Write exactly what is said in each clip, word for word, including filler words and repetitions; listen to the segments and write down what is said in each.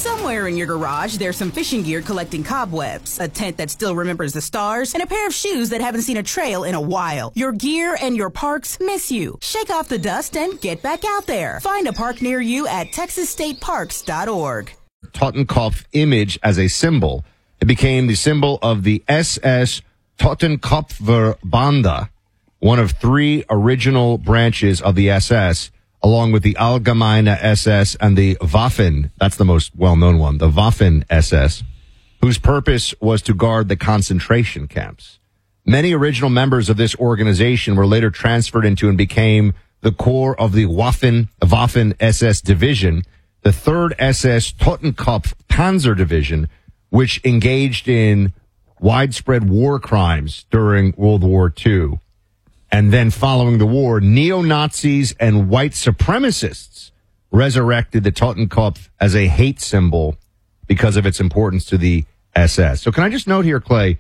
Somewhere in your garage, there's some fishing gear collecting cobwebs, a tent that still remembers the stars, and a pair of shoes that haven't seen a trail in a while. Your gear and your parks miss you. Shake off the dust and get back out there. Find a park near you at texas state parks dot org. Totenkopf image as a symbol. It became the symbol of the S S Totenkopfverbände, one of three original branches of the S S, along with the Allgemeine S S and the Waffen, that's the most well-known one, the Waffen S S, whose purpose was to guard the concentration camps. Many original members of this organization were later transferred into and became the core of the Waffen, Waffen S S division, the third S S Totenkopf Panzer Division, which engaged in widespread war crimes during World War Two. And then following the war, neo-Nazis and white supremacists resurrected the Totenkopf as a hate symbol because of its importance to the S S. So can I just note here, Clay,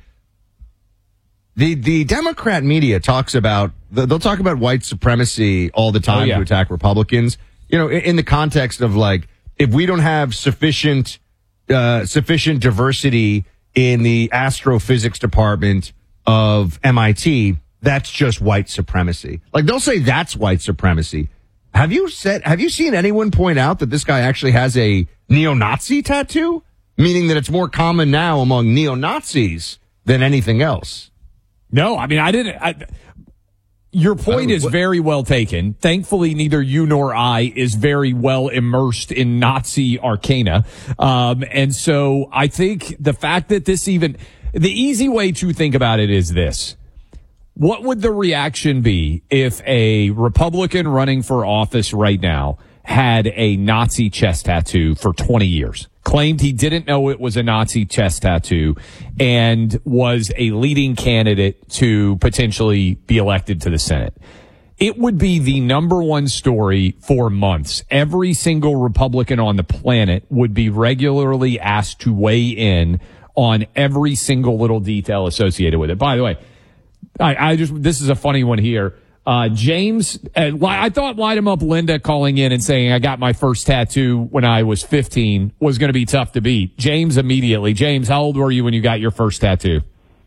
the the Democrat media talks about, they'll talk about white supremacy all the time oh, yeah. to attack Republicans, you know, in, in the context of like, if we don't have sufficient uh, sufficient diversity in the astrophysics department of M I T, that's just white supremacy. Like, they'll say that's white supremacy. Have you said, have you seen anyone point out that this guy actually has a neo-Nazi tattoo? Meaning that it's more common now among neo-Nazis than anything else. No, I mean, I didn't. I, your point is very well taken. Thankfully, neither you nor I is very well immersed in Nazi arcana. Um, and so I think the fact that this even, the easy way to think about it is this. What would the reaction be if a Republican running for office right now had a Nazi chest tattoo for twenty years, claimed he didn't know it was a Nazi chest tattoo, and was a leading candidate to potentially be elected to the Senate? It would be the number one story for months. Every single Republican on the planet would be regularly asked to weigh in on every single little detail associated with it. By the way, I, I just, this is a funny one here. Uh, James, uh, I thought Light Him Up Linda calling in and saying I got my first tattoo when I was fifteen was going to be tough to beat. James immediately. James, how old were you when you got your first tattoo?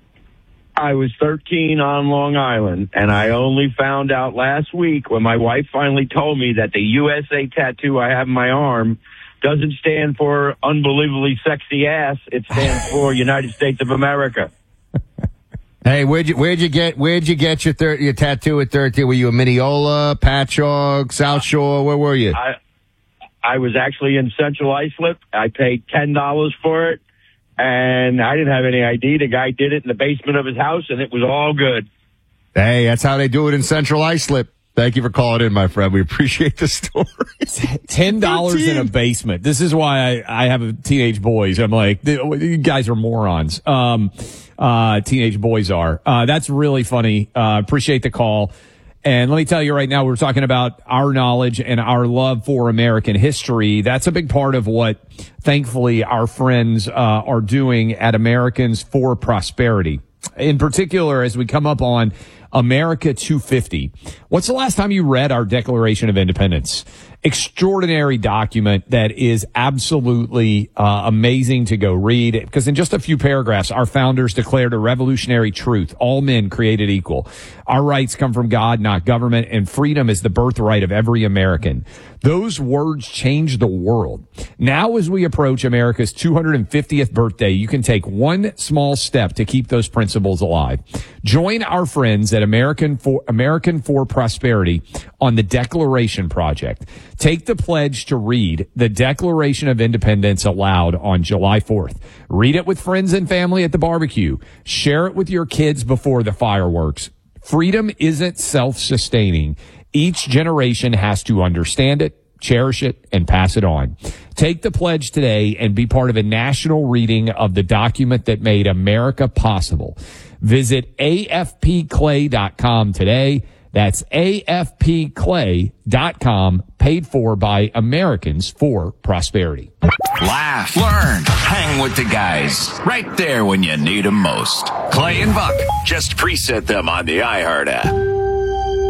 I was thirteen on Long Island, and I only found out last week when my wife finally told me that the U S A tattoo I have on my arm doesn't stand for unbelievably sexy ass. It stands for United States of America. Hey, where'd you where'd you get where'd you get your thir- your tattoo at thirteen? Were you in Mineola, Patchogue, South Shore? Where were you? I I was actually in Central Islip. I paid ten dollars for it, and I didn't have any I D. The guy did it in the basement of his house, and it was all good. Hey, that's how they do it in Central Islip. Thank you for calling in, my friend. We appreciate the story. Ten dollars in a basement. This is why I, I have teenage boys. I'm like, you guys are morons. Um, uh, teenage boys are. Uh, that's really funny. Uh, appreciate the call. And let me tell you right now, we're talking about our knowledge and our love for American history. That's a big part of what, thankfully, our friends uh, are doing at Americans for Prosperity. In particular, as we come up on America two fifty. What's the last time you read our Declaration of Independence? Extraordinary document that is absolutely uh, amazing to go read, because in just a few paragraphs, our founders declared a revolutionary truth. All men created equal. Our rights come from God, not government, and freedom is the birthright of every American. Those words changed the world. Now, as we approach America's two hundred fiftieth birthday, you can take one small step to keep those principles alive. Join our friends at American for, American for Prosperity on the Declaration Project. Take the pledge to read the Declaration of Independence aloud on July fourth. Read it with friends and family at the barbecue. Share it with your kids before the fireworks. Freedom isn't self-sustaining. Each generation has to understand it, cherish it, and pass it on. Take the pledge today and be part of a national reading of the document that made America possible. Visit A F P clay dot com today. That's A F P clay dot com, paid for by Americans for Prosperity. Laugh, learn, hang with the guys. Right there when you need them most. Clay and Buck, just preset them on the iHeart app.